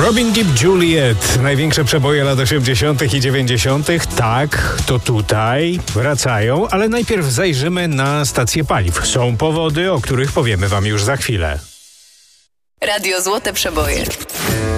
Robin Gibb, Juliet. Największe przeboje lat 80. i 90. Tak, to tutaj wracają, ale najpierw zajrzymy na stację paliw. Są powody, o których powiemy wam już za chwilę. Radio Złote Przeboje.